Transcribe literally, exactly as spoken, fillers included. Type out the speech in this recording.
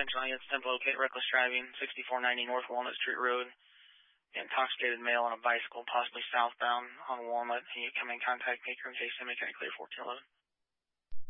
attention on you. It's attempt to locate reckless driving, sixty-four ninety North Walnut Street Road. The intoxicated male on a bicycle, possibly southbound on Walnut. And you come in contact maker in case they make any clear fourteen eleven.